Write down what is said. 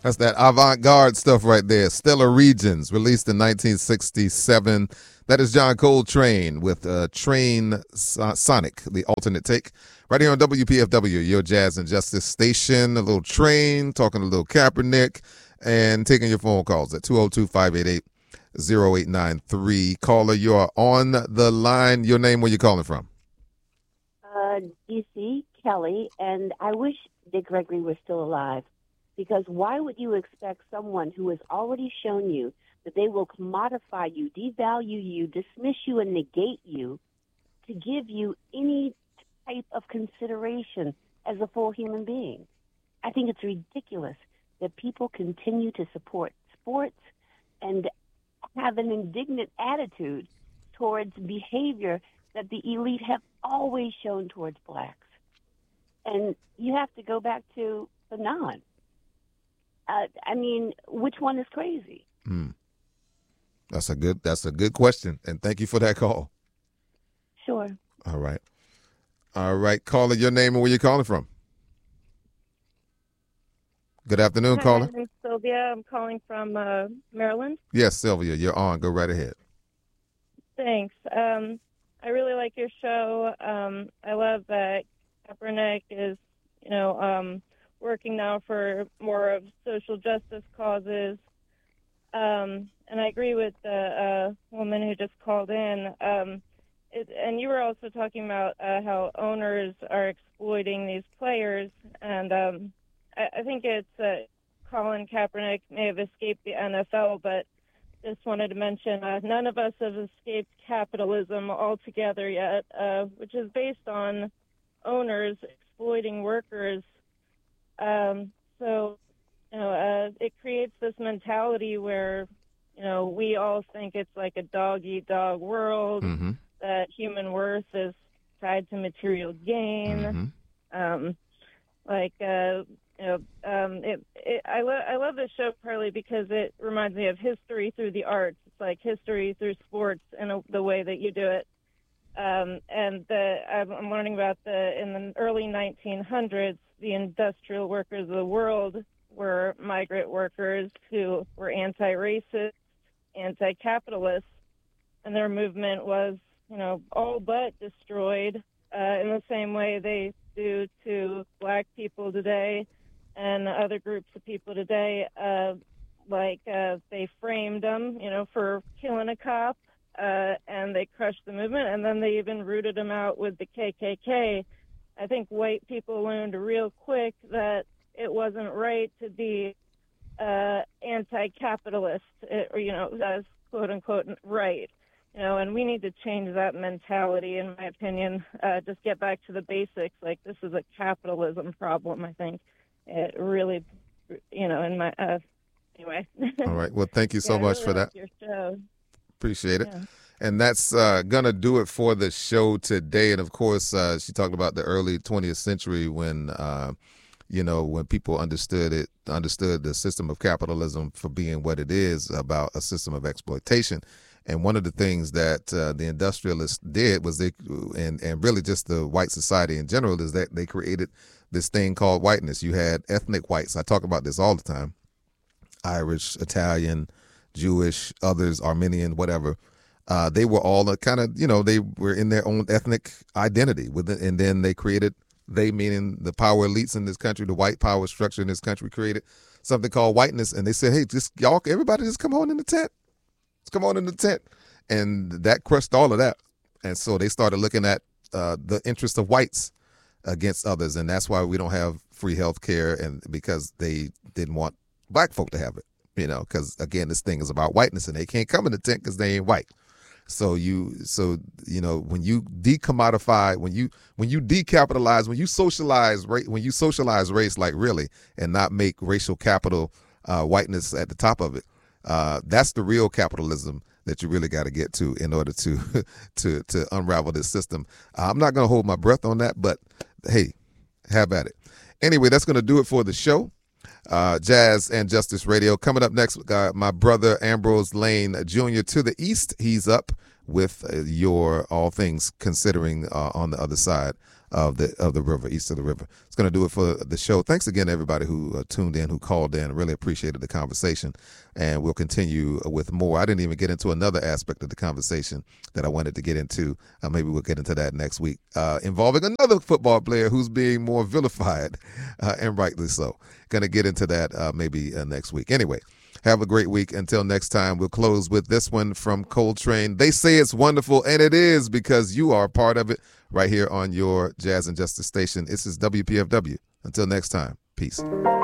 That's that avant-garde stuff right there. Stellar Regions, released in 1967. That is John Coltrane with Train Sonic, the alternate take. Right here on WPFW, your Jazz and Justice station. A little Train, talking a little Kaepernick, and taking your phone calls at 202-588-0893. Caller, you are on the line. Your name, where you calling from? DC, Kelly, and I wish Dick Gregory was still alive. Because why would you expect someone who has already shown you that they will commodify you, devalue you, dismiss you, and negate you to give you any type of consideration as a full human being? I think it's ridiculous that people continue to support sports and have an indignant attitude towards behavior that the elite have always shown towards blacks. And you have to go back to Fanon. I mean, which one is crazy? That's a good question, and thank you for that call. Sure. All right, caller, your name and where you calling from? Good afternoon, caller. My name's Sylvia. I'm calling from Maryland. Yes, Sylvia, you're on. Go right ahead. Thanks. I really like your show. I love that Kaepernick is, working now for more of social justice causes. And I agree with the woman who just called in. And you were also talking about how owners are exploiting these players. And I think it's Colin Kaepernick may have escaped the NFL, but just wanted to mention none of us have escaped capitalism altogether yet, which is based on owners exploiting workers. It creates this mentality where, we all think it's like a dog-eat-dog world, that human worth is tied to material gain. I love this show partly because it reminds me of history through the arts. It's like history through sports in the way that you do it. I'm learning about in the early 1900s, the industrial workers of the world were migrant workers who were anti-racist, anti-capitalist, and their movement was, all but destroyed in the same way they do to black people today and other groups of people today. They framed them, for killing a cop, and they crushed the movement, and then they even rooted them out with the KKK. I think white people learned real quick that it wasn't right to be anti-capitalist, as quote-unquote right. And we need to change that mentality, in my opinion. Just get back to the basics. Like, this is a capitalism problem, I think. It really, in my, anyway. All right. Well, thank you so much for that. Your show. Appreciate it. Yeah. And that's going to do it for the show today. And, of course, she talked about the early 20th century when, when people understood the system of capitalism for being what it is, about a system of exploitation. And one of the things that the industrialists did was and really just the white society in general, is that they created this thing called whiteness. You had ethnic whites. I talk about this all the time. Irish, Italian, Jewish, others, Armenian, whatever. They were all kind of, they were in their own ethnic identity with it. And then they created, meaning the power elites in this country, the white power structure in this country, created something called whiteness. And they said, hey, everybody just come on in the tent. Let's come on in the tent. And that crushed all of that. And so they started looking at the interest of whites against others. And that's why we don't have free health care, and because they didn't want black folk to have it, because, again, this thing is about whiteness, and they can't come in the tent because they ain't white. So when you decommodify, when you decapitalize, when you socialize race, like, really, and not make racial capital whiteness at the top of it, that's the real capitalism that you really got to get to in order to to unravel this system. I'm not going to hold my breath on that, but hey, have at it. Anyway, that's going to do it for the show. Jazz and Justice Radio. Coming up next, my brother Ambrose Lane Jr. to the east. He's up with your All Things Considering on the other side of the river, east of the river. It's going to do it for the show. Thanks again to everybody who tuned in, who called in. Really appreciated the conversation, and we'll continue with more. I didn't even get into another aspect of the conversation that I wanted to get into. Maybe we'll get into that next week, involving another football player who's being more vilified, and rightly so. Going to get into that maybe next week. Anyway, have a great week. Until next time, we'll close with this one from Coltrane. They say it's wonderful, and it is, because you are a part of it right here on your Jazz and Justice station. This is WPFW. Until next time, peace.